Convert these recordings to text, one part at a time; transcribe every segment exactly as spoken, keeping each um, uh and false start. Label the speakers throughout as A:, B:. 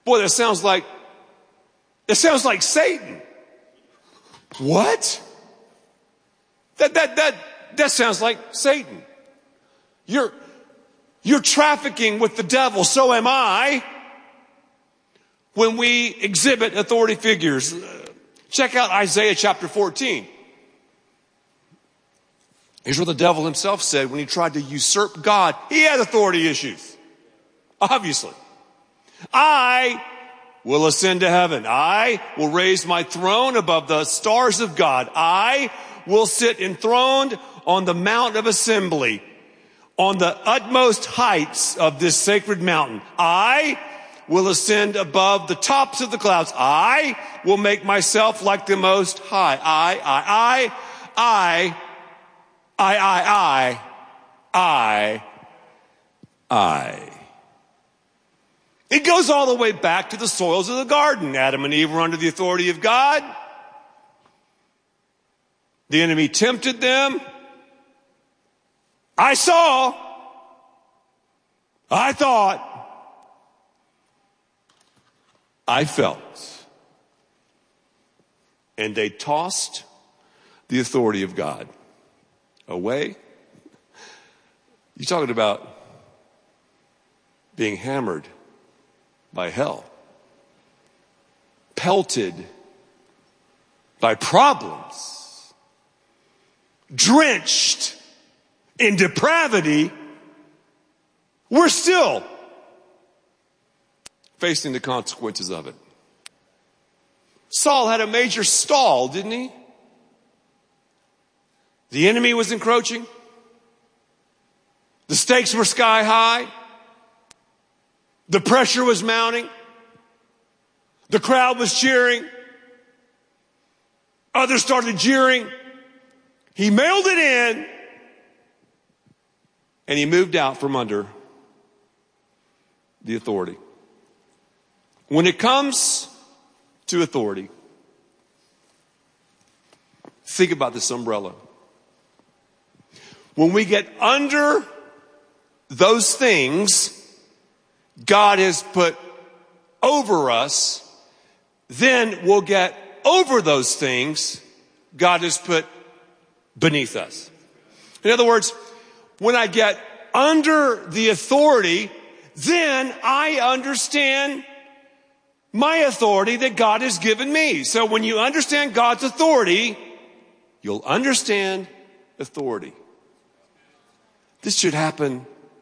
A: Boy, that sounds like, that sounds like Satan. What? That, that, that, that sounds like Satan. You're, you're trafficking with the devil. So am I. When we exhibit authority figures. Check out Isaiah chapter fourteen. Here's what the devil himself said when he tried to usurp God. He had authority issues. Obviously. I will ascend to heaven. I will raise my throne above the stars of God. I will sit enthroned on the mount of assembly, on the utmost heights of this sacred mountain. I will ascend above the tops of the clouds. I will make myself like the Most High. I, I, I, I, I, I, I, I. It goes all the way back to the soils of the garden. Adam and Eve were under the authority of God. The enemy tempted them. I saw. I thought. I felt. And they tossed the authority of God away. You're talking about being hammered by hell, pelted by problems, drenched in depravity. We're still facing the consequences of it. Saul had a major stall, didn't he? The enemy was encroaching. The stakes were sky high. The pressure was mounting. The crowd was cheering. Others started jeering. He mailed it in. And he moved out from under the authority. When it comes to authority, think about this umbrella. When we get under those things God has put over us, then we'll get over those things God has put beneath us. In other words, when I get under the authority, then I understand my authority that God has given me. So when you understand God's authority, you'll understand authority. This should happen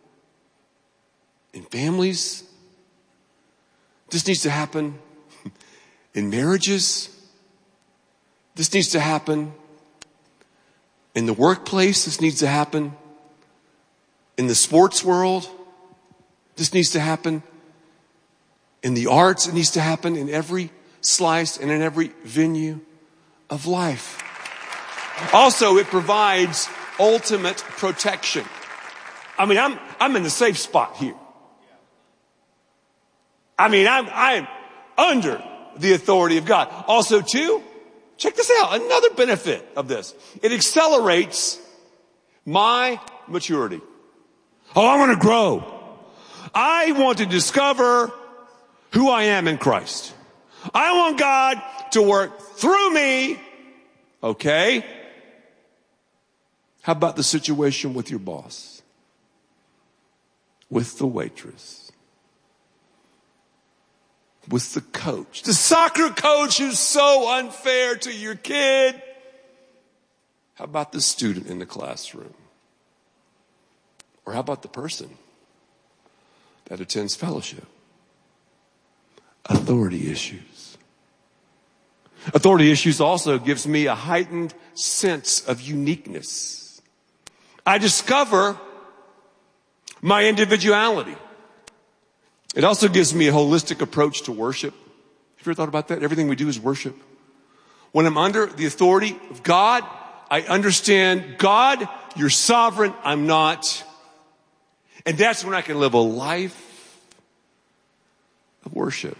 A: in families. This needs to happen in marriages. This needs to happen in the workplace. This needs to happen in the sports world. This needs to happen in the arts. It needs to happen in every slice and in every venue of life. Also, it provides ultimate protection. I mean, I'm, I'm in the safe spot here. I mean, I'm, I'm under the authority of God. Also, too, check this out. Another benefit of this. It accelerates my maturity. Oh, I want to grow. I want to discover who I am in Christ. I want God to work through me. Okay. How about the situation with your boss? With the waitress? With the coach? The soccer coach who's so unfair to your kid? How about the student in the classroom? Or how about the person that attends fellowship? Authority issues. Authority issues also gives me a heightened sense of uniqueness. I discover my individuality. It also gives me a holistic approach to worship. Have you ever thought about that? Everything we do is worship. When I'm under the authority of God, I understand, God, you're sovereign, I'm not. And that's when I can live a life of worship.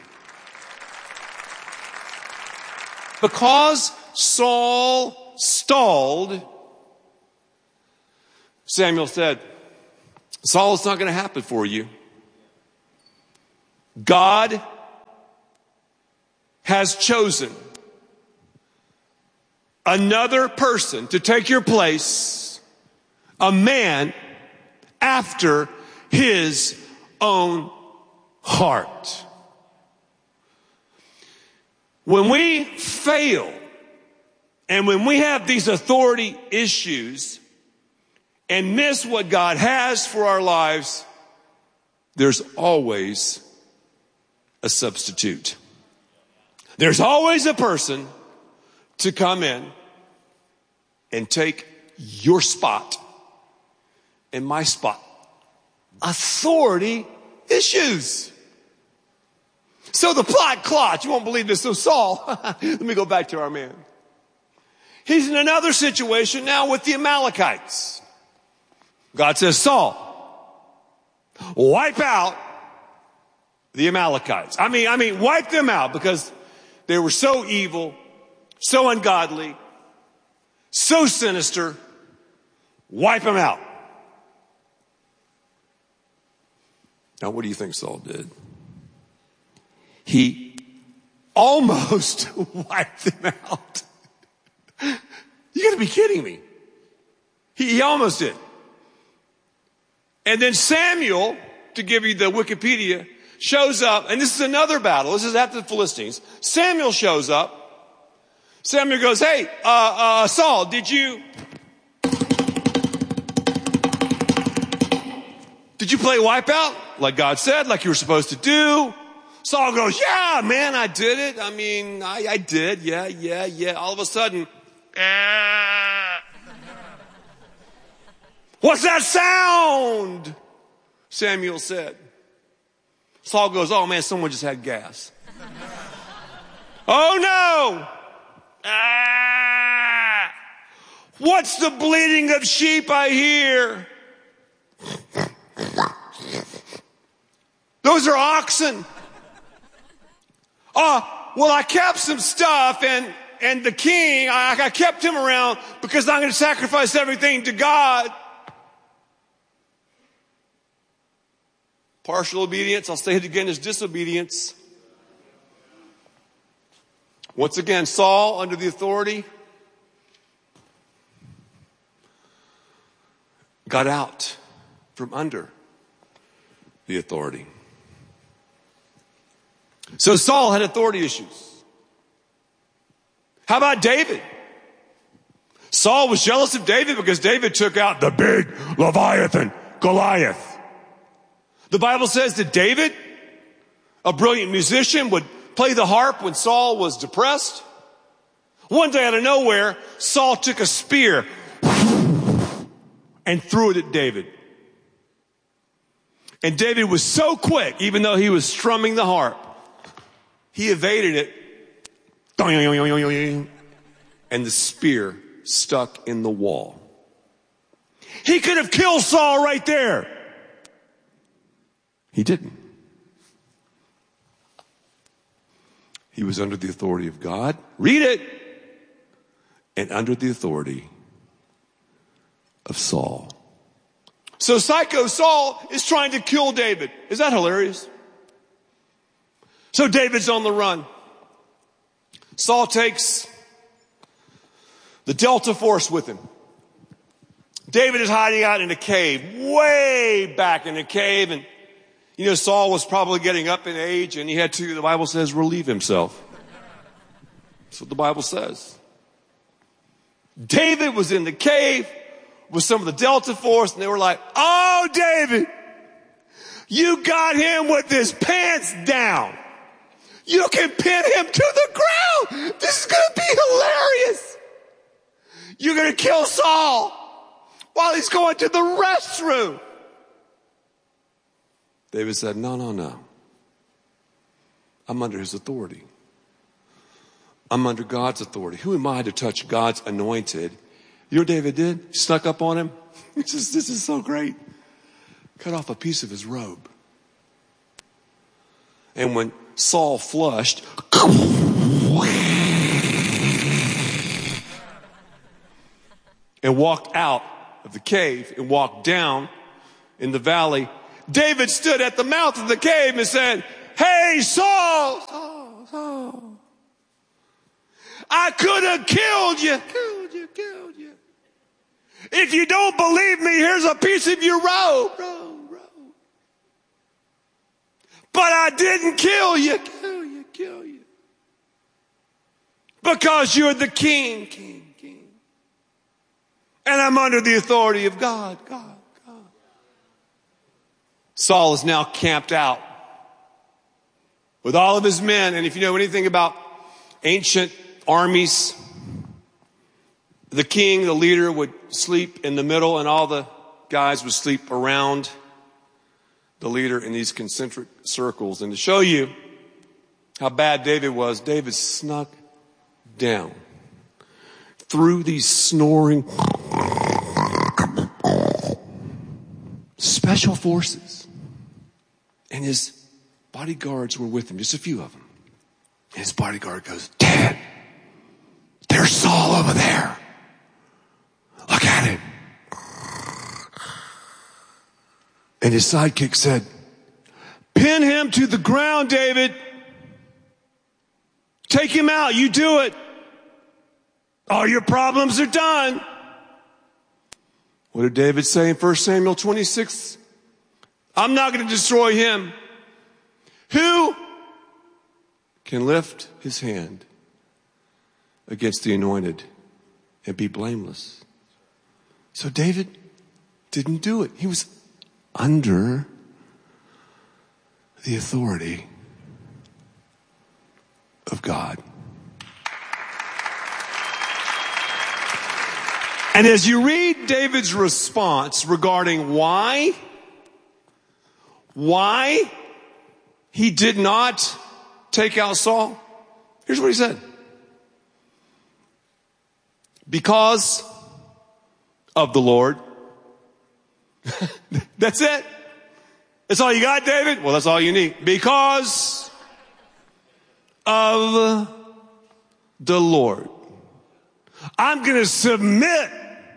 A: Because Saul stalled, Samuel said, Saul, it's not going to happen for you. God has chosen another person to take your place, a man after his own heart. When we fail and when we have these authority issues and miss what God has for our lives, there's always a substitute. There's always a person to come in and take your spot and my spot. Authority issues. So the plot clots, you won't believe this. So Saul, let me go back to our man. He's in another situation now with the Amalekites. God says, Saul, wipe out the Amalekites. I mean, I mean, wipe them out because they were so evil, so ungodly, so sinister. Wipe them out. Now, what do you think Saul did? He almost wiped them out. You gotta be kidding me. He, he almost did. And then Samuel, to give you the Wikipedia, shows up, and this is another battle. This is after the Philistines. Samuel shows up. Samuel goes, hey, uh, uh, Saul, did you, did you play wipeout? Like God said, like you were supposed to do? Saul goes, yeah, man, I did it. I mean, I, I did. Yeah, yeah, yeah. All of a sudden, ah. What's that sound? Samuel said. Saul goes, oh man, someone just had gas. Oh no. Ah. What's the bleating of sheep I hear? Those are oxen. Oh, well, I kept some stuff and, and the king, I, I kept him around because I'm going to sacrifice everything to God. Partial obedience, I'll say it again, is disobedience. Once again, Saul, under the authority, got out from under the authority. So Saul had authority issues. How about David? Saul was jealous of David because David took out the big Leviathan, Goliath. The Bible says that David, a brilliant musician, would play the harp when Saul was depressed. One day out of nowhere, Saul took a spear and threw it at David. And David was so quick, even though he was strumming the harp, he evaded it. And the spear stuck in the wall. He could have killed Saul right there. He didn't. He was under the authority of God. Read it. And under the authority of Saul. So Psycho Saul is trying to kill David. Is that hilarious? So David's on the run. Saul takes the Delta Force with him. David is hiding out in a cave, way back in a cave. And, you know, Saul was probably getting up in age and he had to, the Bible says, relieve himself. That's what the Bible says. David was in the cave with some of the Delta Force and they were like, oh, David, you got him with his pants down. You can pin him to the ground. This is going to be hilarious. You're going to kill Saul while he's going to the restroom. David said, no, no, no. I'm under his authority. I'm under God's authority. Who am I to touch God's anointed? You know what David did? He snuck up on him. This is, this is so great. Cut off a piece of his robe. And when Saul flushed, and walked out of the cave and walked down in the valley, David stood at the mouth of the cave and said, hey, Saul, Saul, Saul, I could have killed you. Killed you, killed you. If you don't believe me, here's a piece of your robe. robe, robe. But I didn't kill you. Kill you, kill you. Because you're the king, king, king. And I'm under the authority of God, God, God. Saul is now camped out with all of his men. And if you know anything about ancient armies, the king, the leader, would sleep in the middle and all the guys would sleep around the leader in these concentric circles. And to show you how bad David was, David snuck down through these snoring special forces. And his bodyguards were with him, just a few of them. And his bodyguard goes, Dad, there's Saul over there. Look at him. And his sidekick said, pin him to the ground, David. Take him out. You do it. All your problems are done. What did David say in First Samuel twenty-six? I'm not going to destroy him. Who can lift his hand against the anointed and be blameless? So David didn't do it. He was under the authority of God. And as you read David's response regarding why, why he did not take out Saul, here's what he said. Because of the Lord. That's it. That's all you got, David? Well, that's all you need. Because of the Lord. I'm going to submit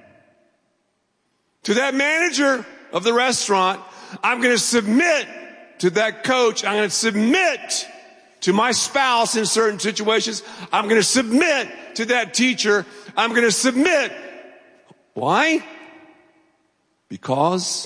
A: to that manager of the restaurant. I'm going to submit to that coach. I'm going to submit to my spouse in certain situations. I'm going to submit to that teacher. I'm going to submit. Why? Because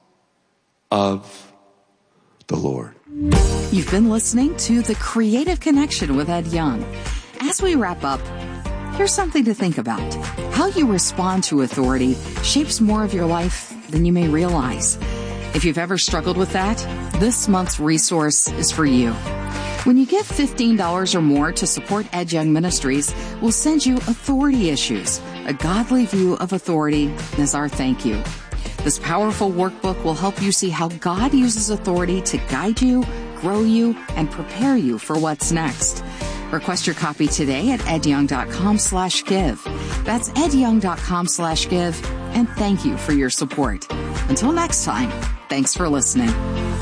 A: of the Lord.
B: You've been listening to The Creative Connection with Ed Young. As we wrap up, here's something to think about. How you respond to authority shapes more of your life than you may realize. If you've ever struggled with that, this month's resource is for you. When you give fifteen dollars or more to support Ed Young Ministries, we'll send you Authority Issues, a godly view of authority as our thank you. This powerful workbook will help you see how God uses authority to guide you, grow you, and prepare you for what's next. Request your copy today at edyoung.com slash give. That's edyoung.com slash give. And thank you for your support. Until next time, thanks for listening.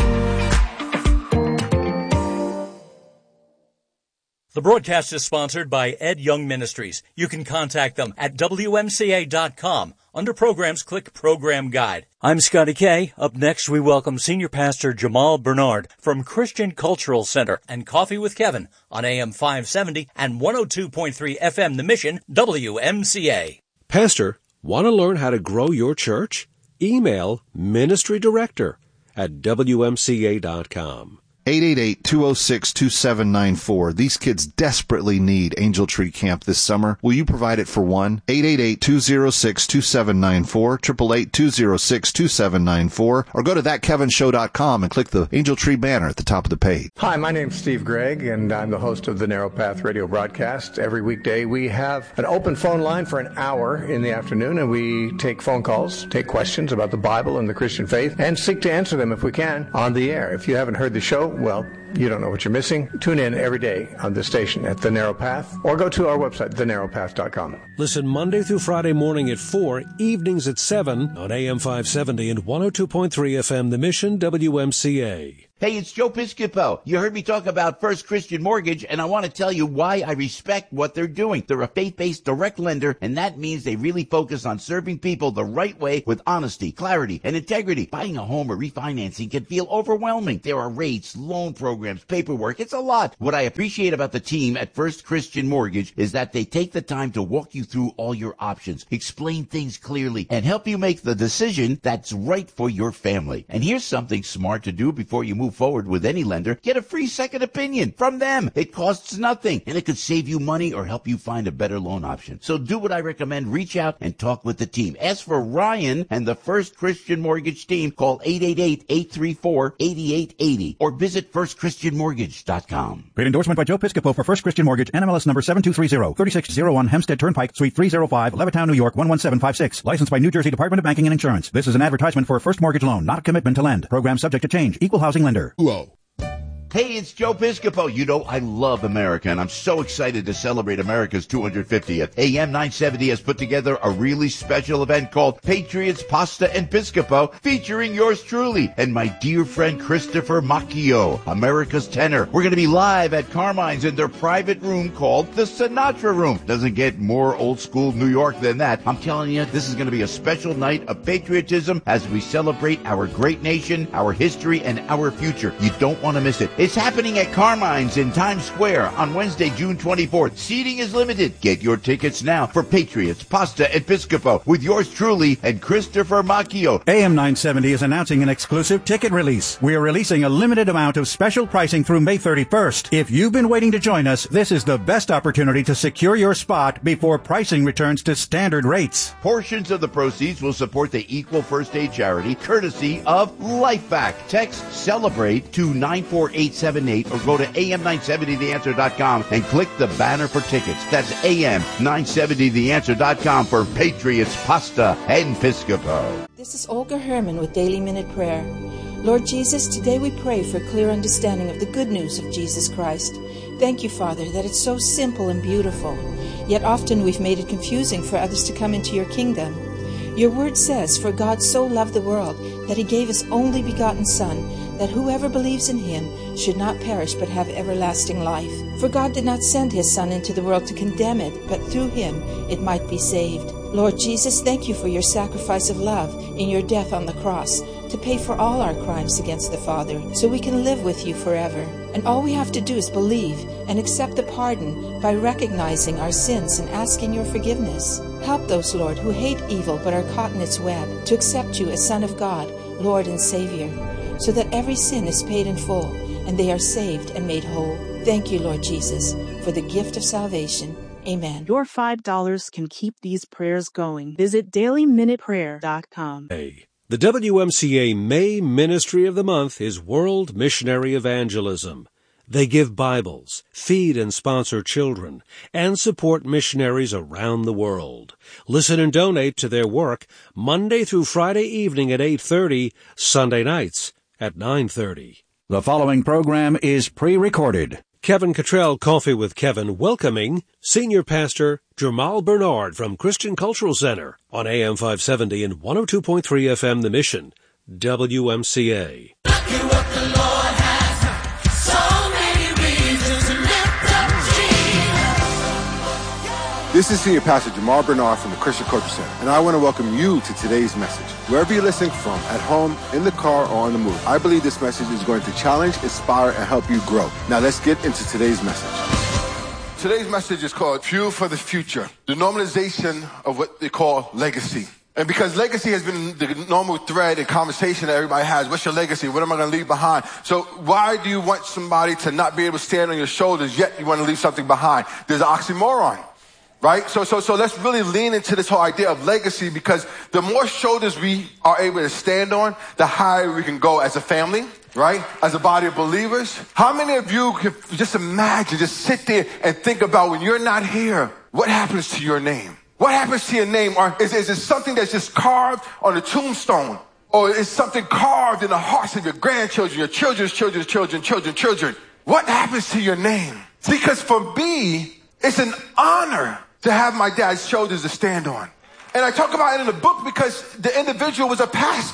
C: The broadcast is sponsored by Ed Young Ministries. You can contact them at W M C A dot com. Under Programs, click Program Guide. I'm Scotty K. Up next, we welcome Senior Pastor Jamal Bernard from Christian Cultural Center and Coffee with Kevin on A M five seventy and one oh two point three F M The Mission, W M C A.
D: Pastor, want to learn how to grow your church? Email Ministry Director at W M C A dot com.
E: eight eight eight, two oh six, two seven nine four. These kids desperately need Angel Tree Camp this summer. Will you provide it for one? eight eight eight, two oh six, two seven nine four, eight eight eight, two oh six, two seven nine four, or go to that kevin show dot com and click the Angel Tree banner at the top of the page.
F: Hi, my name's Steve Gregg, and I'm the host of the Narrow Path radio broadcast. Every weekday we have an open phone line for an hour in the afternoon, and we take phone calls, take questions about the Bible and the Christian faith, and seek to answer them if we can on the air. If you haven't heard the show, well, you don't know what you're missing. Tune in every day on this station at The Narrow Path, or go to our website, the narrow path dot com.
D: Listen Monday through Friday morning at four, evenings at seven on A M five seventy and one oh two point three F M The Mission, W M C A.
G: Hey, it's Joe Piscopo. You heard me talk about First Christian Mortgage, and I want to tell you why I respect what they're doing. They're a faith-based direct lender, and that means they really focus on serving people the right way with honesty, clarity, and integrity. Buying a home or refinancing can feel overwhelming. There are rates, loan programs, paperwork. It's a lot. What I appreciate about the team at First Christian Mortgage is that they take the time to walk you through all your options, explain things clearly, and help you make the decision that's right for your family. And here's something smart to do before you move forward with any lender. Get a free second opinion from them. It costs nothing, and it could save you money or help you find a better loan option. So do what I recommend. Reach out and talk with the team. Ask for Ryan and the First Christian Mortgage team. Call eight eight eight, eight three four, eight eight eight zero or visit first christian mortgage dot com.
H: Paid endorsement by Joe Piscopo for First Christian Mortgage, N M L S number seven two three zero, thirty-six oh one Hempstead Turnpike, Suite three oh five, Levittown, New York, one one seven five six. Licensed by New Jersey Department of Banking and Insurance. This is an advertisement for a first mortgage loan, not a commitment to lend. Program subject to change. Equal housing lender.
I: Whoa.
G: Hey, it's Joe Piscopo. You know, I love America, and I'm so excited to celebrate America's two hundred fiftieth. A M nine seventy has put together a really special event called Patriots, Pasta, and Piscopo, featuring yours truly and my dear friend Christopher Macchio, America's tenor. We're going to be live at Carmine's in their private room called the Sinatra Room. Doesn't get more old school New York than that. I'm telling you, this is going to be a special night of patriotism as we celebrate our great nation, our history, and our future. You don't want to miss it. It's happening at Carmine's in Times Square on Wednesday, June twenty-fourth. Seating is limited. Get your tickets now for Patriots, Pasta, and Piscopo with yours truly and Christopher Macchio.
H: A M nine seventy is announcing an exclusive ticket release. We are releasing a limited amount of special pricing through May thirty-first. If you've been waiting to join us, this is the best opportunity to secure your spot before pricing returns to standard rates.
G: Portions of the proceeds will support the Equal First Aid charity, courtesy of LifeVac. Text CELEBRATE to nine four eight seven eight or go to A M nine seventy the answer dot com and click the banner for tickets. That's A M nine seventy the answer dot com for Patriots, Pasta, and Piscopo.
J: This is Olga Herman with Daily Minute Prayer. Lord Jesus, today we pray for clear understanding of the good news of Jesus Christ. Thank you, Father, that it's so simple and beautiful, yet often we've made it confusing for others to come into your kingdom. Your word says, "For God so loved the world that he gave his only begotten Son, that whoever believes in him should not perish but have everlasting life. For God did not send his Son into the world to condemn it, but through him it might be saved." Lord Jesus, thank you for your sacrifice of love in your death on the cross to pay for all our crimes against the Father, so we can live with you forever. And all we have to do is believe and accept the pardon by recognizing our sins and asking your forgiveness. Help those, Lord, who hate evil but are caught in its web, to accept you as Son of God, Lord and Savior, so that every sin is paid in full and they are saved and made whole. Thank you, Lord Jesus, for the gift of salvation. Amen.
K: Your five dollars can keep these prayers going. Visit daily minute prayer dot com.
D: Hey. The W M C A May Ministry of the Month is World Missionary Evangelism. They give Bibles, feed and sponsor children, and support missionaries around the world. Listen and donate to their work Monday through Friday evening at eight thirty, Sunday nights at nine thirty.
H: The following program is pre-recorded.
D: Kevin Cottrell, Coffee with Kevin, welcoming Senior Pastor Jamal Bernard from Christian Cultural Center on A M five seventy and one oh two point three F M The Mission, W M C A.
L: Look at what the Lord has done. So many reasons to lift up Jesus.
I: This is Senior Pastor Jamal Bernard from the Christian Cultural Center, and I want to welcome you to today's message. Wherever you're listening from, at home, in the car, or on the move, I believe this message is going to challenge, inspire, and help you grow. Now let's get into today's message. Today's message is called Fuel for the Future, the normalization of what they call legacy. And because legacy has been the normal thread and conversation that everybody has, what's your legacy? What am I going to leave behind? So why do you want somebody to not be able to stand on your shoulders, yet you want to leave something behind? There's an oxymoron. Right? So, so, so let's really lean into this whole idea of legacy, because the more shoulders we are able to stand on, the higher we can go as a family, right? As a body of believers. How many of you can just imagine, just sit there and think about when you're not here, what happens to your name? What happens to your name? Or is, is it something that's just carved on a tombstone? Or is something carved in the hearts of your grandchildren, your children's children's children, children, children? What happens to your name? Because for me, it's an honor to have my dad's shoulders to stand on. And I talk about it in the book because the individual was a pastor.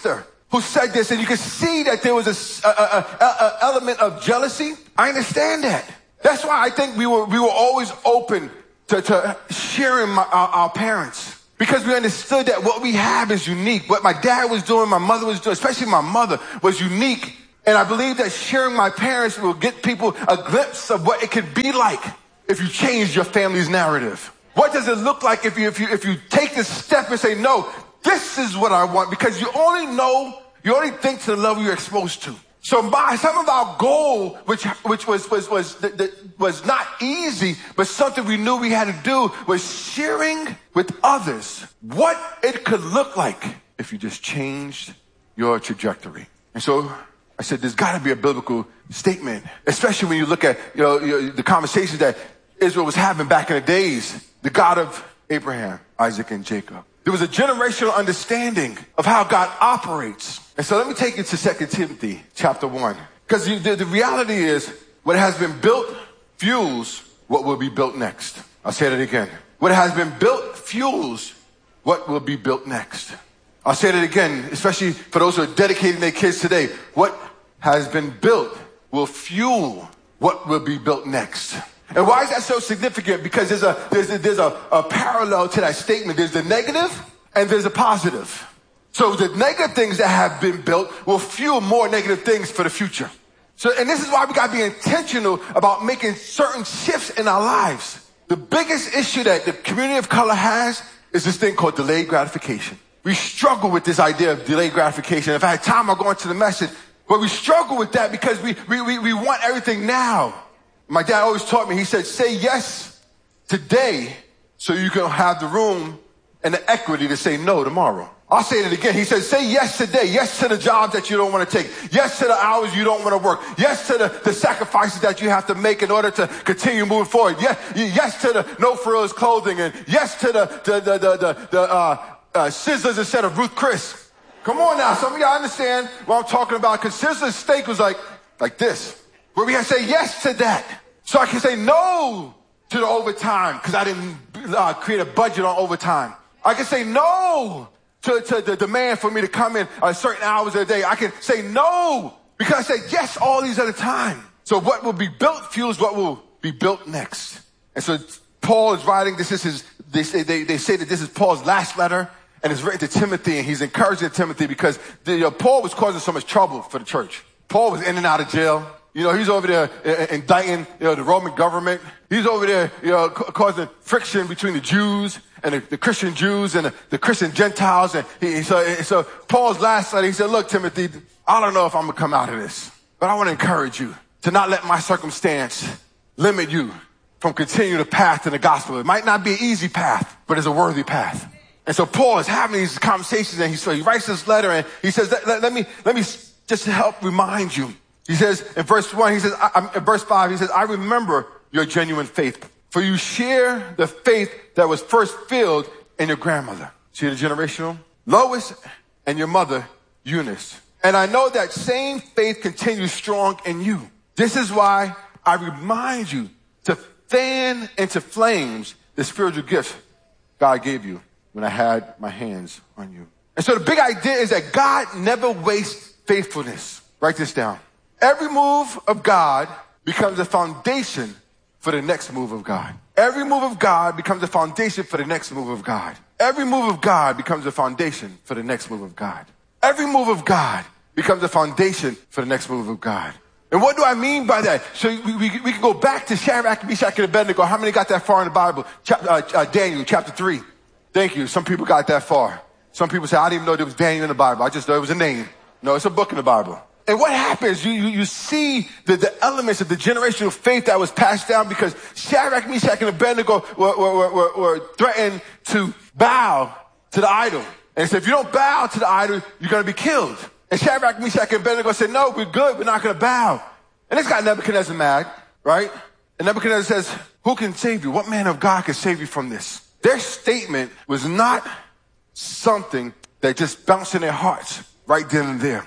I: who said this, and you can see that there was a, a, a, a element of jealousy. I understand that. That's why I think we were we were always open to, to sharing my, our, our parents, because we understood that what we have is unique. What my dad was doing, my mother was doing, especially my mother, was unique. And I believe that sharing my parents will get people a glimpse of what it could be like if you change your family's narrative. What does it look like if you if you if you take this step and say, no, this is what I want, because you only know, you only think to the level you're exposed to. So my, some of our goal, which which was was was the, the, was not easy, but something we knew we had to do, was sharing with others what it could look like if you just changed your trajectory. And so I said, there's got to be a biblical statement, especially when you look at you know, you know the conversations that Israel was having back in the days. The God of Abraham, Isaac, and Jacob. There was a generational understanding of how God operates. And so let me take you to Second Timothy chapter one. Because the, the reality is, what has been built fuels what will be built next. I'll say that again. What has been built fuels what will be built next. I'll say that again, especially for those who are dedicating their kids today. What has been built will fuel what will be built next. And why is that so significant? Because there's a there's a, there's a, a parallel to that statement. There's the negative and there's a positive. So the negative things that have been built will fuel more negative things for the future. So, and this is why we got to be intentional about making certain shifts in our lives. The biggest issue that the community of color has is this thing called delayed gratification. We struggle with this idea of delayed gratification. If I had time, I'll go into the message. But we struggle with that because we we we, we want everything now. My dad always taught me, he said, say yes today so you can have the room and the equity to say no tomorrow. I'll say it again. He said, say yes today. Yes to the jobs that you don't want to take. Yes to the hours you don't want to work. Yes to the, the sacrifices that you have to make in order to continue moving forward. Yes, yes to the no frills clothing. And yes to the, the, the, the, the, the uh, uh, Sizzlers instead of Ruth Chris. Come on now. Some of y'all understand what I'm talking about. Because Sizzler's steak was like, like this. Where we have to say yes to that. So I can say no to the overtime because I didn't uh, create a budget on overtime. I can say no to, to the demand for me to come in uh, certain hours of the day. I can say no because I said yes all these at a time. So what will be built fuels what will be built next. And so Paul is writing, this is his, they say, they, they say that this is Paul's last letter, and it's written to Timothy, and he's encouraging Timothy because the, you know, Paul was causing so much trouble for the church. Paul was in and out of jail. You know, he's over there uh, indicting, you know, the Roman government. He's over there, you know, ca- causing friction between the Jews and the, the Christian Jews and the, the Christian Gentiles. And he, so, so Paul's last letter, he said, look, Timothy, I don't know if I'm going to come out of this, but I want to encourage you to not let my circumstance limit you from continuing the path in the gospel. It might not be an easy path, but it's a worthy path. And so Paul is having these conversations, and he, so he writes this letter, and he says, let, let, let me, let me just help remind you. He says in verse one, he says, I, in verse five, he says, I remember your genuine faith, for you share the faith that was first filled in your grandmother. See the generational? Lois and your mother, Eunice. And I know that same faith continues strong in you. This is why I remind you to fan into flames the spiritual gifts God gave you when I had my hands on you. And so the big idea is that God never wastes faithfulness. Write this down. Every move of God becomes a foundation for the next move of God. Every move of God becomes a foundation for the next move of God. Every move of God becomes a foundation for the next move of God. Every move of God becomes a foundation for the next move of God. And what do I mean by that? So we, we, we can go back to Shadrach, Meshach, and Abednego. How many got that far in the Bible? Chap, uh, uh, Daniel, chapter three. Thank you. Some people got that far. Some people say, I didn't even know there was Daniel in the Bible. I just thought it was a name. No, it's a book in the Bible. And what happens? You, you, you see the, the elements of the generational faith that was passed down because Shadrach, Meshach, and Abednego were, were, were, were threatened to bow to the idol. And said, if you don't bow to the idol, you're going to be killed. And Shadrach, Meshach, and Abednego said, no, we're good. We're not going to bow. And this guy Nebuchadnezzar mad, right? And Nebuchadnezzar says, who can save you? What man of God can save you from this? Their statement was not something that just bounced in their hearts right then and there.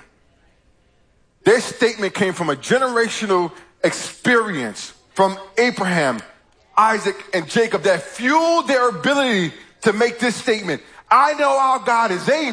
I: Their statement came from a generational experience from Abraham, Isaac, and Jacob that fueled their ability to make this statement. I know our God is able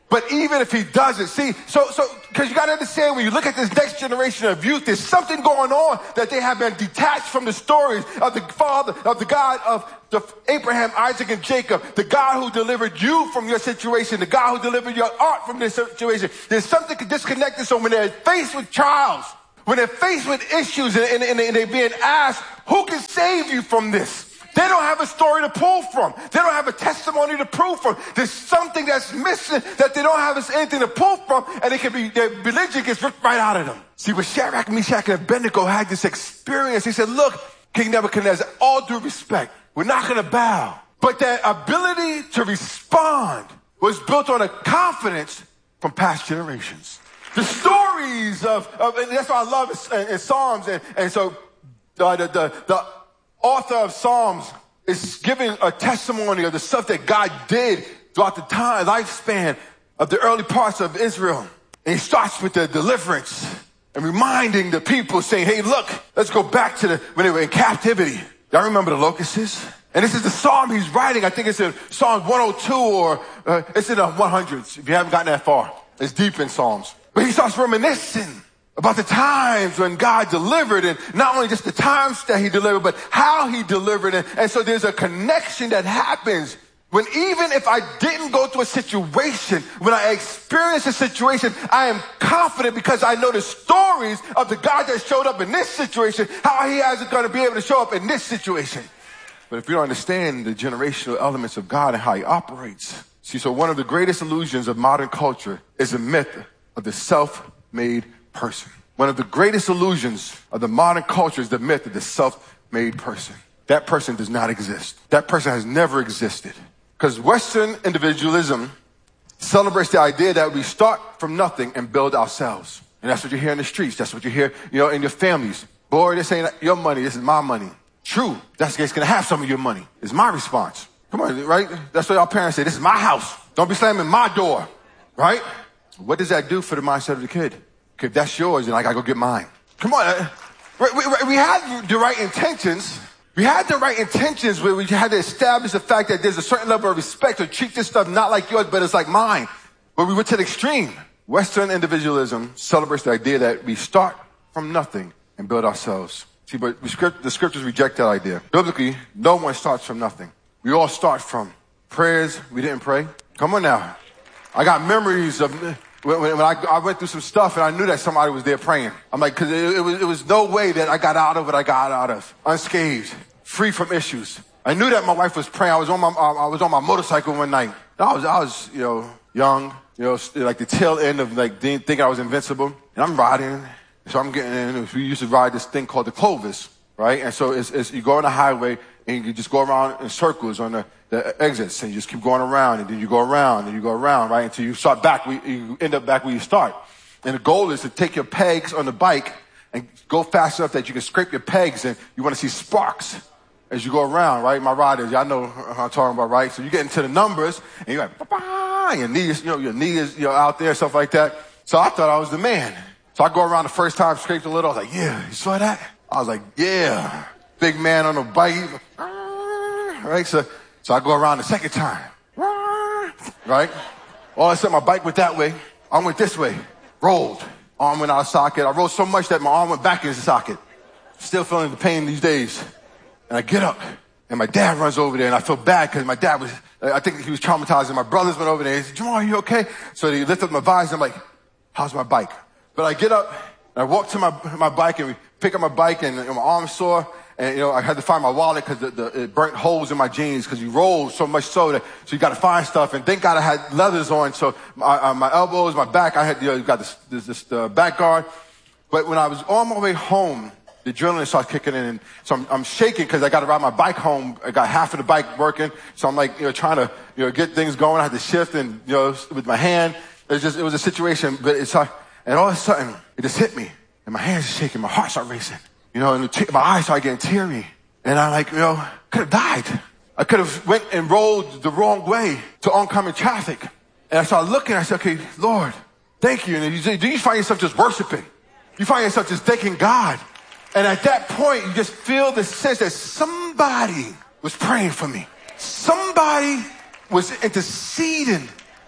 I: But even if he doesn't, see, so, so, cause you gotta understand when you look at this next generation of youth, there's something going on that they have been detached from the stories of the father, of the God of the Abraham, Isaac, and Jacob, the God who delivered you from your situation, the God who delivered your art from this situation. There's something disconnected. So when they're faced with trials, when they're faced with issues and, and, and they're being asked, who can save you from this? They don't have a story to pull from. They don't have a testimony to prove from. There's something that's missing that they don't have anything to pull from, and it can be, their religion gets ripped right out of them. See, but Shadrach, Meshach, and Abednego had this experience. He said, look, King Nebuchadnezzar, all due respect, we're not going to bow. But their ability to respond was built on a confidence from past generations. The stories of, of and that's what I love in, in Psalms. And, and so uh, the, the, the author of Psalms is giving a testimony of the stuff that God did throughout the time, lifespan of the early parts of Israel. And he starts with the deliverance and reminding the people, saying, hey, look, let's go back to the when they were in captivity. Y'all remember the locusts? And this is the psalm he's writing. I think it's in Psalm one oh two or uh, it's in the one hundreds if you haven't gotten that far. It's deep in Psalms. But he starts reminiscing about the times when God delivered, and not only just the times that he delivered, but how he delivered. And, and so there's a connection that happens when even if I didn't go through a situation, when I experience a situation, I am confident because I know the stories of the God that showed up in this situation, how he is going to be able to show up in this situation. But if you don't understand the generational elements of God and how he operates, see, so one of the greatest illusions of modern culture is a myth of the self-made person. One of the greatest illusions of the modern culture is the myth of the self-made person. That person does not exist. That person has never existed. Because Western individualism celebrates the idea that we start from nothing and build ourselves. And that's what you hear in the streets. That's what you hear, you know, in your families. Boy, this ain't your money. This is my money. True. That's the case. Can I have some of your money? Is my response. Come on, right? That's what our parents say. This is my house. Don't be slamming my door. Right? What does that do for the mindset of the kid? If that's yours, then I gotta go get mine. Come on. We, we, we had the right intentions. We had the right intentions where we had to establish the fact that there's a certain level of respect to treat this stuff not like yours, but it's like mine. But we went to the extreme. Western individualism celebrates the idea that we start from nothing and build ourselves. See, but the, script, the scriptures reject that idea. Biblically, no one starts from nothing. We all start from prayers we didn't pray. Come on now. I got memories of when, when I, I went through some stuff and I knew that somebody was there praying. I'm like, cause it, it was, it was no way that I got out of what I got out of. Unscathed, free from issues. I knew that my wife was praying. I was on my, I was on my motorcycle one night. I was, I was, you know, young, you know, like the tail end of like thinking I was invincible. And I'm riding. So I'm getting in. We used to ride this thing called the Clovis, right? And so it's, it's you go on the highway and you just go around in circles on the, the exits, and you just keep going around, and then you go around, and you go around, right? Until you start back, where you end up back where you start. And the goal is to take your pegs on the bike and go fast enough that you can scrape your pegs, and you want to see sparks as you go around, right? My riders, y'all know what I'm talking about, right? So you get into the numbers, and you're like, bah, your knees, you know, your knees, you know, out there, stuff like that. So I thought I was the man. So I go around the first time, scraped a little. I was like, yeah, you saw that? I was like, yeah. Big man on a bike. Right? So, so I go around the second time. Right? All of a sudden, my bike went that way. I went this way. Rolled. Arm went out of socket. I rolled so much that my arm went back into the socket. Still feeling the pain these days. And I get up. And my dad runs over there. And I feel bad because my dad was, I think he was traumatized. And my brothers went over there. He said, Jamal, are you okay? So they lifted up my visor. I'm like, how's my bike? But I get up, and I walk to my my bike, and we pick up my bike, and, and my arm's sore, and you know I had to find my wallet because the, the, it burnt holes in my jeans because you roll so much so that so you got to find stuff. And thank God I had leathers on, so my, uh, my elbows, my back, I had you know you got this this, this uh, back guard. But when I was on my way home, the adrenaline starts kicking in, and so I'm, I'm shaking because I got to ride my bike home. I got half of the bike working, so I'm like you know trying to you know get things going. I had to shift and you know with my hand. It was just it was a situation, but it's like. And all of a sudden, it just hit me. And my hands are shaking. My heart started racing. You know, and the t- my eyes started getting teary. And I'm like, you know, I could have died. I could have went and rolled the wrong way to oncoming traffic. And I started looking. I said, okay, Lord, thank you. And you say, do you find yourself just worshiping? You find yourself just thanking God. And at that point, you just feel the sense that somebody was praying for me. Somebody was interceding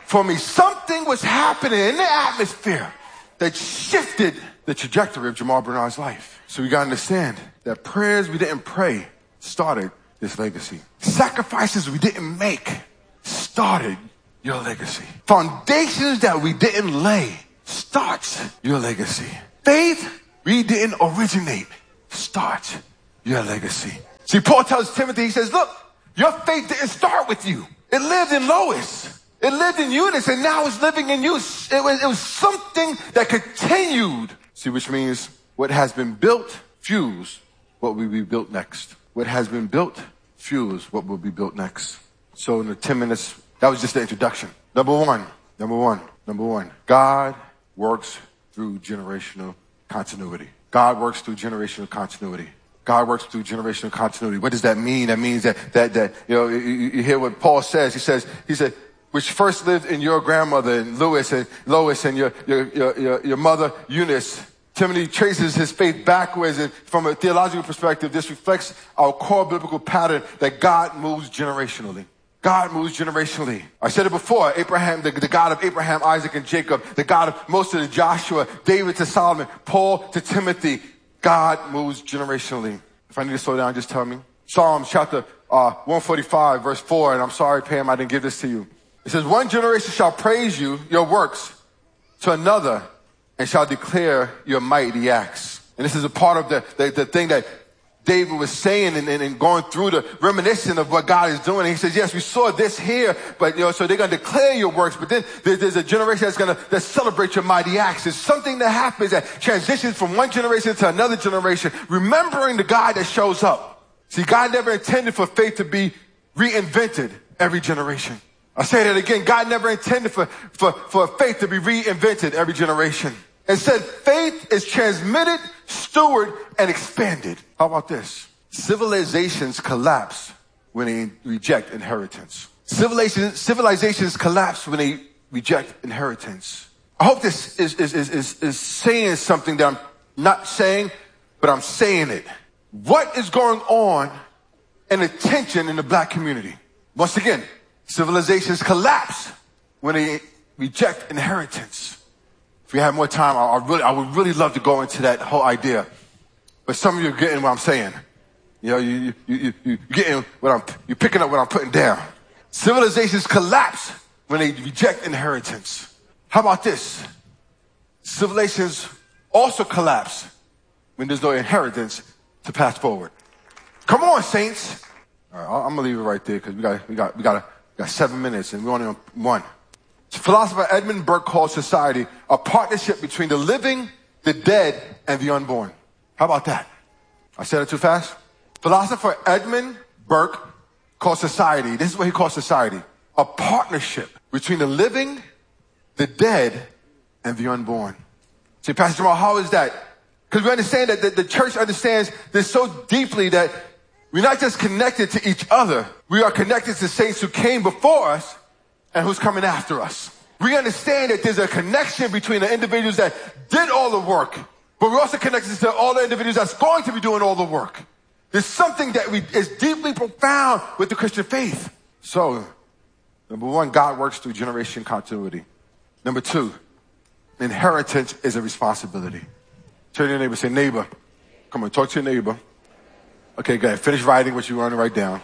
I: for me. Something was happening in the atmosphere that shifted the trajectory of Jamal Bernard's life. So we got to understand that prayers we didn't pray started this legacy. Sacrifices we didn't make started your legacy. Foundations that we didn't lay starts your legacy. Faith we didn't originate starts your legacy. See, Paul tells Timothy, he says, look, your faith didn't start with you. It lived in Lois. It lived in Eunice, and now it's living in you. It was, it was something that continued. See, which means what has been built fuels what will be built next. What has been built fuels what will be built next. So in the ten minutes, that was just the introduction. Number one, number one, number one. God works through generational continuity. God works through generational continuity. God works through generational continuity. What does that mean? That means that, that, that, you know, you, you hear what Paul says. He says, he said, which first lived in your grandmother and Lois and Lois and your, your, your, your, your mother Eunice. Timothy traces his faith backwards, and from a theological perspective, this reflects our core biblical pattern that God moves generationally. God moves generationally. I said it before, Abraham, the, the God of Abraham, Isaac, and Jacob, the God of Moses to Joshua, David to Solomon, Paul to Timothy. God moves generationally. If I need to slow down, just tell me. Psalms chapter uh, one forty-five, verse four, and I'm sorry, Pam, I didn't give this to you. It says, one generation shall praise you, your works, to another, and shall declare your mighty acts. And this is a part of the, the, the thing that David was saying and, and, and going through the reminiscent of what God is doing. And he says, yes, we saw this here, but you know, so they're going to declare your works, but then there, there's a generation that's going to that celebrate your mighty acts. It's something that happens that transitions from one generation to another generation, remembering the God that shows up. See, God never intended for faith to be reinvented every generation. I say that again. God never intended for, for, for faith to be reinvented every generation. Instead, faith is transmitted, stewarded, and expanded. How about this? Civilizations collapse when they reject inheritance. Civilizations, civilizations collapse when they reject inheritance. I hope this is, is, is, is, is saying something that I'm not saying, but I'm saying it. What is going on in the tension in the black community? Once again, civilizations collapse when they reject inheritance. If we have more time, I, I really, I would really love to go into that whole idea. But some of you are getting what I'm saying. You know, you, you, you, you, you're getting what I'm, you're picking up what I'm putting down. Civilizations collapse when they reject inheritance. How about this? Civilizations also collapse when there's no inheritance to pass forward. Come on, saints. All right, I'm gonna leave it right there because we got, we got, we got, a, we got seven minutes and we're only on one. Philosopher Edmund Burke calls society a partnership between the living, the dead, and the unborn. How about that? I said it too fast? Philosopher Edmund Burke calls society, this is what he calls society, a partnership between the living, the dead, and the unborn. See, Pastor Jamal, how is that? Because we understand that the, the church understands this so deeply that we're not just connected to each other, we are connected to saints who came before us and who's coming after us. We understand that there's a connection between the individuals that did all the work, but we're also connected to all the individuals that's going to be doing all the work. There's something that we, is deeply profound with the Christian faith. So, number one, God works through generation continuity. Number two, inheritance is a responsibility. Turn to your neighbor, say, neighbor. Come on, talk to your neighbor. Okay, go ahead. Finish writing what you want to write down.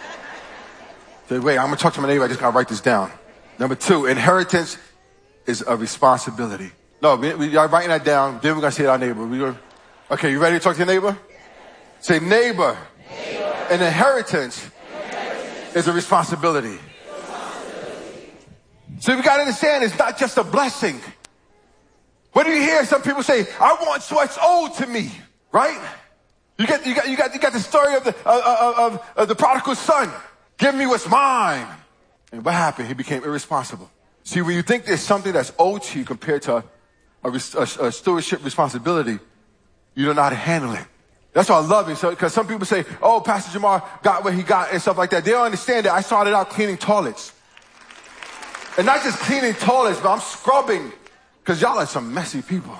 I: Say, wait, I'm going to talk to my neighbor. I just got to write this down. Number two, inheritance is a responsibility. No, we, we are writing that down. Then we're going to say it to our neighbor. We gonna, okay, you ready to talk to your neighbor? Say, neighbor. Neighbor. An inheritance, inheritance is a responsibility. responsibility. So we got to understand it's not just a blessing. What do you hear? Some people say, I want what's owed to me, right? You get, you got, you got, you got the story of the, uh, of, of the prodigal son. Give me what's mine. And what happened? He became irresponsible. See, when you think there's something that's owed to you compared to a, a, a, a stewardship responsibility, you don't know how to handle it. That's why I love it. So, because some people say, oh, Pastor Jamal got what he got and stuff like that. They don't understand that I started out cleaning toilets. And not just cleaning toilets, but I'm scrubbing. Because y'all are some messy people.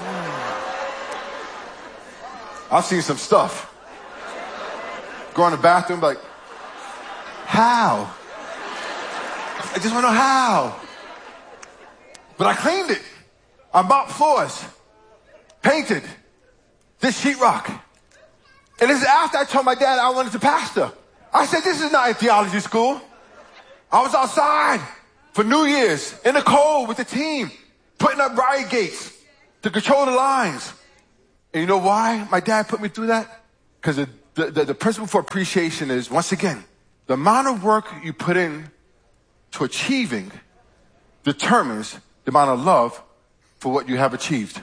I: I've seen some stuff. Go in the bathroom, like, how? I just want to know how. But I cleaned it. I mopped floors, painted, did sheetrock. And this is after I told my dad I wanted to pastor. I said, this is not a theology school. I was outside for New Year's in the cold with the team, putting up riot gates to control the lines. And you know why my dad put me through that? Because the, the, the, the principle for appreciation is, once again, the amount of work you put in to achieving determines the amount of love for what you have achieved.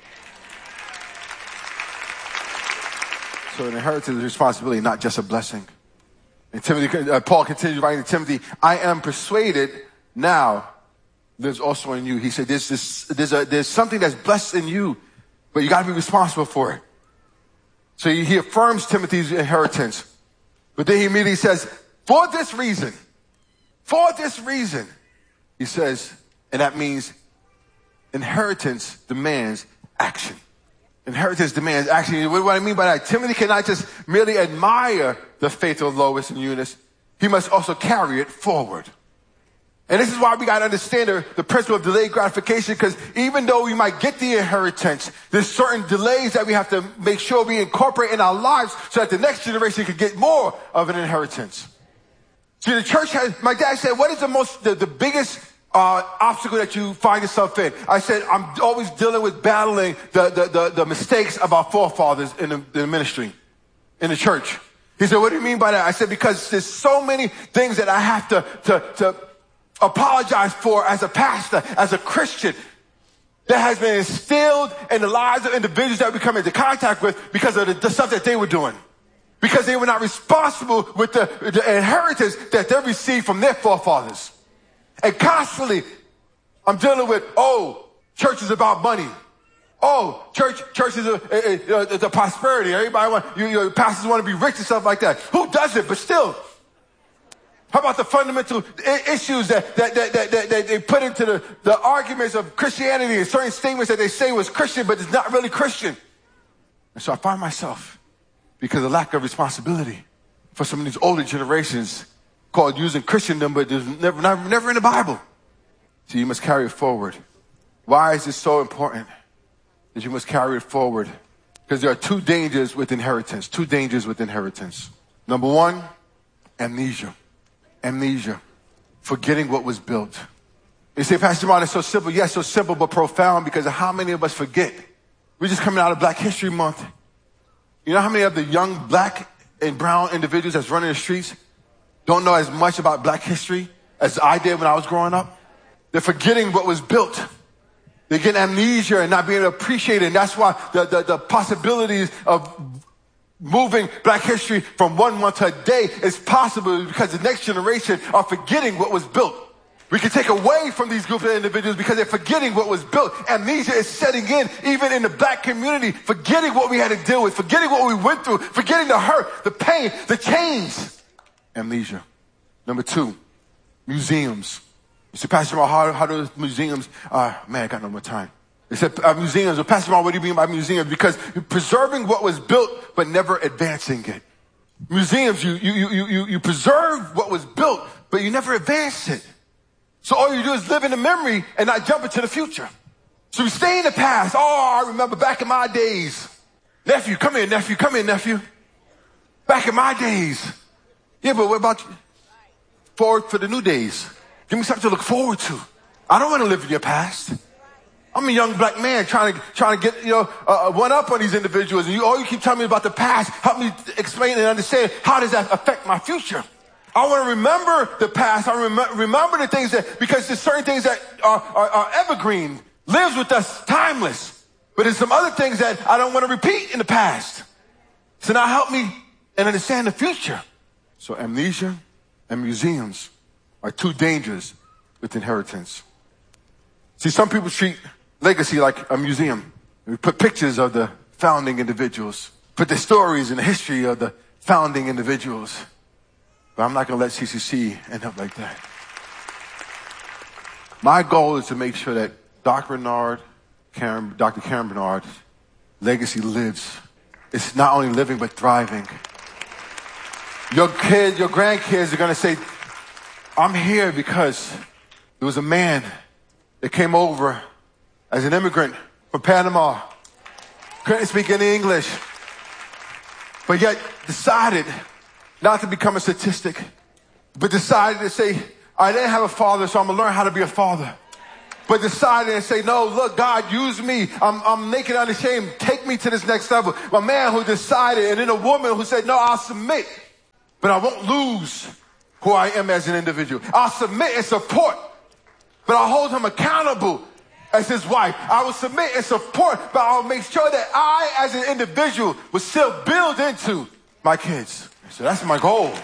I: So an inheritance is a responsibility, not just a blessing. And Timothy, uh, Paul continues writing to Timothy, I am persuaded now lives also in you. He said, there's, this, there's, a, there's something that's blessed in you, but you got to be responsible for it. So he, he affirms Timothy's inheritance. But then he immediately says, for this reason, for this reason, he says, and that means inheritance demands action. Inheritance demands action. What do I mean by that? Timothy cannot just merely admire the faith of Lois and Eunice. He must also carry it forward. And this is why we got to understand the, the principle of delayed gratification, because even though we might get the inheritance, there's certain delays that we have to make sure we incorporate in our lives so that the next generation can get more of an inheritance. See, the church has, my dad said, what is the most, the, the biggest uh, obstacle that you find yourself in? I said, I'm always dealing with battling the, the, the, the mistakes of our forefathers in the, the ministry, in the church. He said, what do you mean by that? I said, because there's so many things that I have to, to, to apologize for as a pastor, as a Christian, that has been instilled in the lives of individuals that we come into contact with because of the, the stuff that they were doing. Because they were not responsible with the, the inheritance that they received from their forefathers. And constantly, I'm dealing with, oh, church is about money. Oh, church, church is a, a, a, a, a prosperity. Everybody want, you, your pastors want to be rich and stuff like that. Who doesn't? But still, how about the fundamental issues that, that, that, that, that, that they put into the, the arguments of Christianity and certain statements that they say was Christian, but it's not really Christian. And so I find myself, because of lack of responsibility for some of these older generations, called using Christendom, but there's never, never, never in the Bible. So you must carry it forward. Why is this so important? That you must carry it forward. Because there are two dangers with inheritance. Two dangers with inheritance. Number one, amnesia. Amnesia. Forgetting what was built. You say, Pastor Martin, it's so simple. Yes, so simple, but profound, because of how many of us forget. We're just coming out of Black History Month. You know how many of the young black and brown individuals that's running the streets don't know as much about Black history as I did when I was growing up? They're forgetting what was built. They get amnesia and not being able to appreciate it. And that's why the, the, the possibilities of moving Black history from one month to a day is possible, because the next generation are forgetting what was built. We can take away from these groups of individuals because they're forgetting what was built. Amnesia is setting in, even in the Black community, forgetting what we had to deal with, forgetting what we went through, forgetting the hurt, the pain, the change. Amnesia. Number two, museums. You say, Pastor Mark, how, how do museums, uh, man, I got no more time. They said, uh, museums, well, Pastor Mark, what do you mean by museums? Because you're preserving what was built, but never advancing it. Museums, you, you, you, you, you preserve what was built, but you never advance it. So all you do is live in the memory and not jump into the future. So we stay in the past. Oh, I remember back in my days. Nephew, come here, nephew, come here, nephew. Back in my days. Yeah, but what about forward for the new days? Give me something to look forward to. I don't want to live in your past. I'm a young black man trying to trying to get, you know, uh, one up on these individuals. And you, all you keep telling me about the past, help me explain and understand, how does that affect my future? I want to remember the past. I rem- remember the things that, because there's certain things that are, are, are evergreen, lives with us, timeless. But there's some other things that I don't want to repeat in the past. So now help me and understand the future. So amnesia and museums are two dangers with inheritance. See, some people treat legacy like a museum. We put pictures of the founding individuals, put the stories and the history of the founding individuals. But I'm not going to let C C C end up like that. My goal is to make sure that Doctor Bernard, Karen, Doctor Karen Bernard's legacy lives. It's not only living, but thriving. Your kids, your grandkids are going to say, I'm here because there was a man that came over as an immigrant from Panama. Couldn't speak any English, but yet decided not to become a statistic, but decided to say, I didn't have a father, so I'm going to learn how to be a father. But decided to say, no, look, God, use me. I'm, I'm naked, unashamed. Take me to this next level. A man who decided, and then a woman who said, no, I'll submit, but I won't lose who I am as an individual. I'll submit and support, but I'll hold him accountable as his wife. I will submit and support, but I'll make sure that I, as an individual, will still build into my kids. So that's my goal.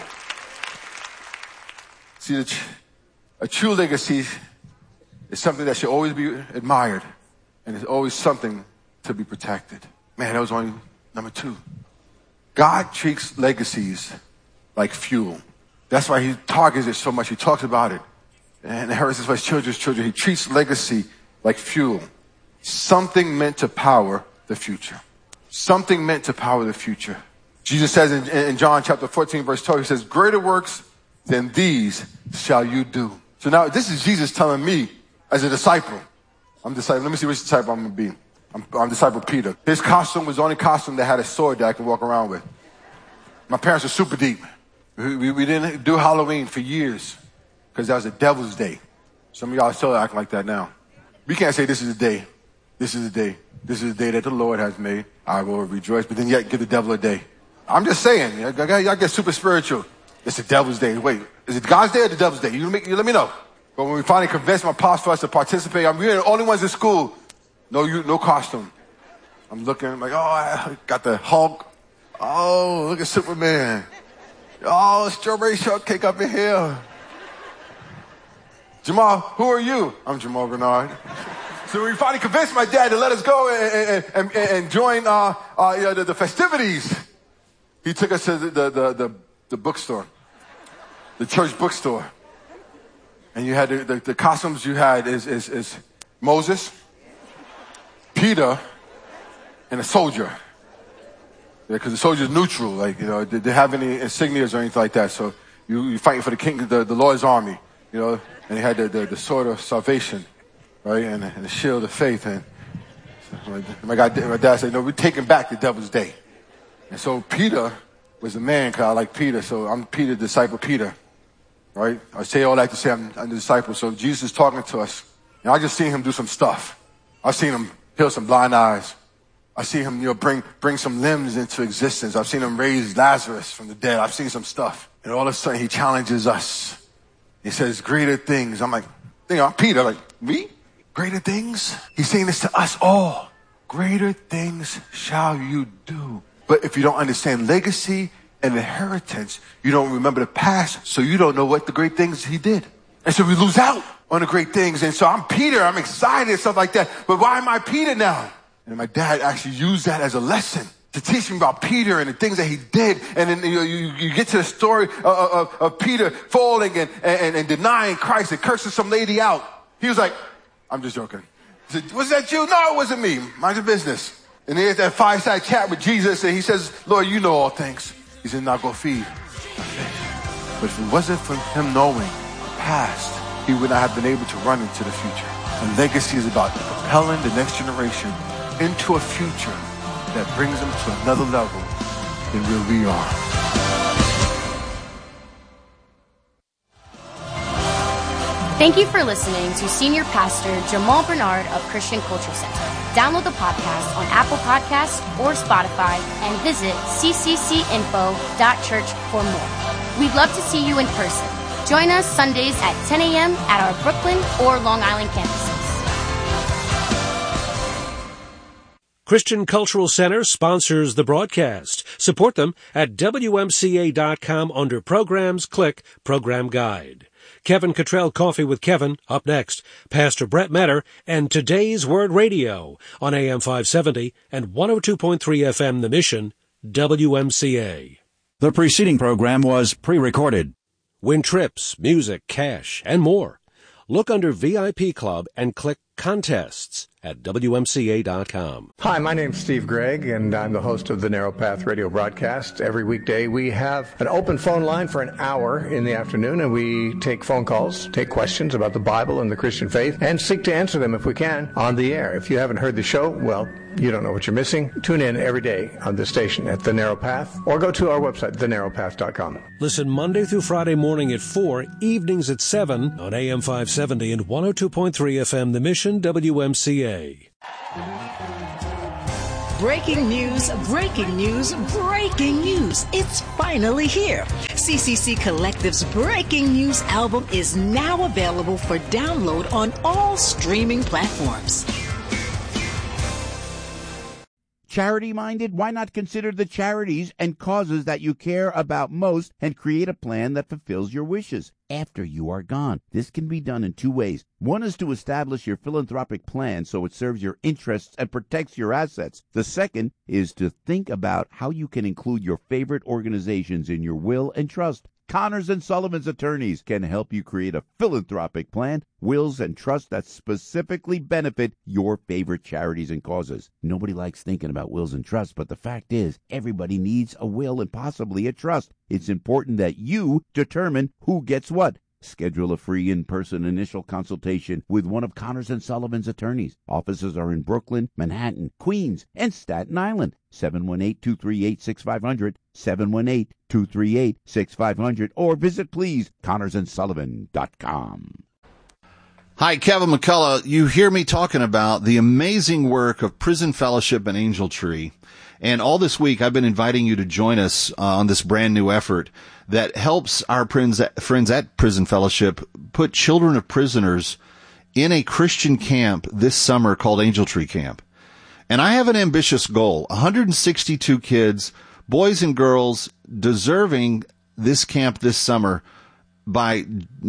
I: See, a, a true legacy is something that should always be admired, and it's always something to be protected. Man, that was only number two. God treats legacies like fuel. That's why he targets it so much. He talks about it. And inheritance for his children's children. He treats legacy like fuel. Something meant to power the future. Something meant to power the future. Jesus says in, in John chapter fourteen, verse twelve, he says, greater works than these shall you do. So now this is Jesus telling me as a disciple. I'm disciple. Let me see which disciple I'm going to be. I'm, I'm disciple Peter. His costume was the only costume that had a sword that I could walk around with. My parents were super deep. We, we, we didn't do Halloween for years because that was a devil's day. Some of y'all still act like that now. We can't say this is the day. This is the day. This is the day that the Lord has made. I will rejoice. But then yet give the devil a day. I'm just saying. Y'all, y'all get super spiritual. It's the devil's day. Wait, is it God's day or the devil's day? You, make, you let me know. But when we finally convinced my pops for us to participate, I'm we're the only ones in school. No, you, no costume. I'm looking I'm like, oh, I got the Hulk. Oh, look at Superman. Oh, strawberry shortcake up in here. Jamal, who are you? I'm Jamal Bernard. So we finally convinced my dad to let us go and, and, and, and join uh, uh, you know, the, the festivities. He took us to the, the, the, the, the bookstore, the church bookstore. And you had the, the, the costumes you had is, is, is Moses, Peter, and a soldier. Because yeah, the soldier's neutral, like, you know, they didn't have any insignias or anything like that. So you, you're fighting for the king, the, the Lord's army, you know, and he had the, the, the sword of salvation, right, and, and the shield of faith. And so my, God, my dad said, no, we're taking back the devil's day. And so Peter was the man, because I like Peter, so I'm Peter, disciple Peter, right? I say all that to say I'm, I'm the disciple. So Jesus is talking to us, and I just seen him do some stuff. I've seen him heal some blind eyes. I see him, you know, bring, bring some limbs into existence. I've seen him raise Lazarus from the dead. I've seen some stuff. And all of a sudden he challenges us. He says, greater things. I'm like, you know, I'm Peter, like, me? Greater things? He's saying this to us all. Greater things shall you do. But if you don't understand legacy and inheritance, you don't remember the past, so you don't know what the great things he did. And so we lose out on the great things. And so I'm Peter, I'm excited and stuff like that. But why am I Peter now? And my dad actually used that as a lesson to teach me about Peter and the things that he did. And then you, you, you get to the story of, of, of Peter falling and, and, and denying Christ and cursing some lady out. He was like, I'm just joking. He said, was that you? No, it wasn't me. Mind your business. And he had that fireside chat with Jesus, and he says, Lord, you know all things. He said, now go feed. But if it wasn't for him knowing the past, he would not have been able to run into the future. And legacy is about propelling the next generation into a future that brings them to another level than where we are.
M: Thank you for listening to Senior Pastor Jamal Bernard of Christian Culture Center. Download the podcast on Apple Podcasts or Spotify and visit c c c info dot church for more. We'd love to see you in person. Join us Sundays at ten a.m. at our Brooklyn or Long Island campuses.
D: Christian Cultural Center sponsors the broadcast. Support them at W M C A dot com under Programs. Click Program Guide. Kevin Cottrell Coffee with Kevin, up next. Pastor Brett Metter and Today's Word Radio on A M five seventy and one oh two point three F M The Mission, W M C A.
H: The preceding program was pre-recorded.
D: Win trips, music, cash, and more. Look under V I P Club and click Contests. at W M C A dot com.
F: Hi, my name's Steve Gregg, and I'm the host of the Narrow Path Radio broadcast. Every weekday, we have an open phone line for an hour in the afternoon, and we take phone calls, take questions about the Bible and the Christian faith, and seek to answer them, if we can, on the air. If you haven't heard the show, well, you don't know what you're missing. Tune in every day on this station at The Narrow Path, or go to our website, the narrow path dot com.
D: Listen Monday through Friday morning at four, evenings at seven on A M five seventy and one oh two point three F M, The Mission, W M C A.
N: Breaking news, breaking news, breaking news. It's finally here. C C C Collective's Breaking News album is now available for download on all streaming platforms.
G: Charity-minded? Why not consider the charities and causes that you care about most and create a plan that fulfills your wishes after you are gone? This can be done in two ways. One is to establish your philanthropic plan so it serves your interests and protects your assets. The second is to think about how you can include your favorite organizations in your will and trust. Connors and Sullivan's attorneys can help you create a philanthropic plan, wills, and trusts that specifically benefit your favorite charities and causes. Nobody likes thinking about wills and trusts, but the fact is, everybody needs a will and possibly a trust. It's important that you determine who gets what. Schedule a free in-person initial consultation with one of Connors and Sullivan's attorneys. Offices are in Brooklyn, Manhattan, Queens, and Staten Island. seven one eight, two three eight, six five zero zero, seven one eight, two three eight, six five zero zero, or visit, please, connors and sullivan dot com.
E: Hi, Kevin McCullough. You hear me talking about the amazing work of Prison Fellowship and Angel Tree. And all this week, I've been inviting you to join us uh, on this brand new effort that helps our friends at, friends at Prison Fellowship put children of prisoners in a Christian camp this summer called Angel Tree Camp. And I have an ambitious goal, one hundred sixty-two kids, boys and girls, deserving this camp this summer by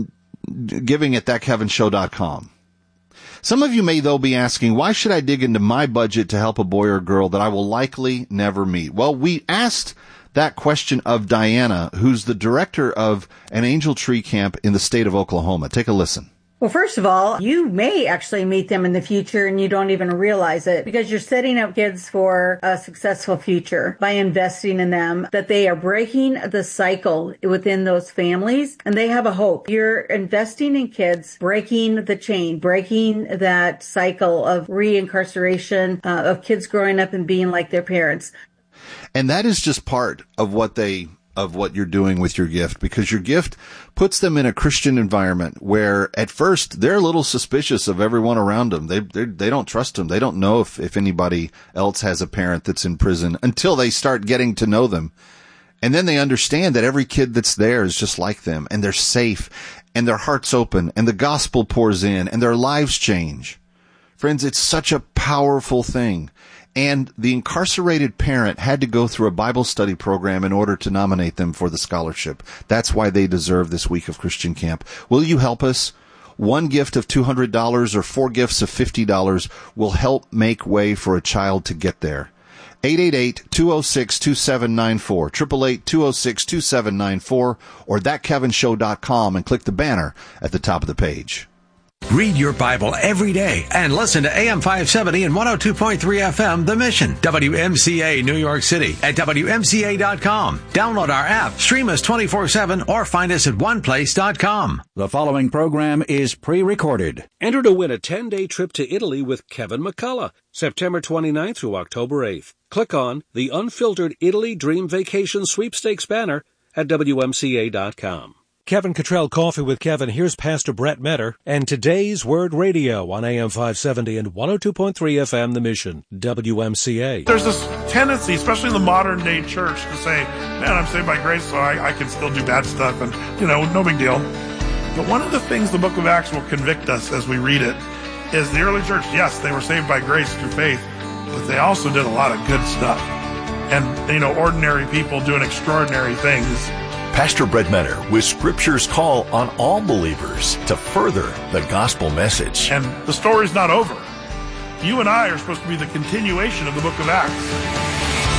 E: giving at that kevin show dot com. Some of you may, though, be asking, why should I dig into my budget to help a boy or girl that I will likely never meet? Well, we asked that question of Diana, who's the director of an Angel Tree Camp in the state of Oklahoma. Take a listen.
O: Well, first of all, you may actually meet them in the future and you don't even realize it because you're setting up kids for a successful future by investing in them, that they are breaking the cycle within those families and they have a hope. You're investing in kids, breaking the chain, breaking that cycle of reincarceration, uh, of kids growing up and being like their parents.
E: And that is just part of what they of what you're doing with your gift, because your gift puts them in a Christian environment where at first they're a little suspicious of everyone around them. They they don't trust them. They don't know if, if anybody else has a parent that's in prison until they start getting to know them. And then they understand that every kid that's there is just like them and they're safe and their heart's open and the gospel pours in and their lives change. Friends, it's such a powerful thing. And the incarcerated parent had to go through a Bible study program in order to nominate them for the scholarship. That's why they deserve this week of Christian Camp. Will you help us? One gift of two hundred dollars or four gifts of fifty dollars will help make way for a child to get there. eight eight eight, two oh six, two seven nine four, eight eight eight, two oh six, two seven nine four, or that kevin show dot com and click the banner at the top of the page.
P: Read your Bible every day and listen to A M five seventy and one oh two point three F M, The Mission, W M C A, New York City, at W M C A dot com. Download our app, stream us twenty-four seven, or find us at one place dot com.
H: The following program is pre-recorded.
D: Enter to win a ten-day trip to Italy with Kevin McCullough, September twenty-ninth through October eighth. Click on the Unfiltered Italy Dream Vacation Sweepstakes banner at W M C A dot com. Kevin Cottrell Coffee with Kevin. Here's Pastor Brett Metter and today's Word Radio on A M five seventy and one oh two point three F M, The Mission, W M C A.
Q: There's this tendency, especially in the modern day church, to say, man, I'm saved by grace, so I, I can still do bad stuff, and, you know, no big deal. But one of the things the book of Acts will convict us as we read it is the early church, yes, they were saved by grace through faith, but they also did a lot of good stuff. And, you know, ordinary people doing extraordinary things.
R: Pastor Brett Metter with Scripture's call on all believers to further the gospel message.
Q: And the story's not over. You and I are supposed to be the continuation of the book of Acts.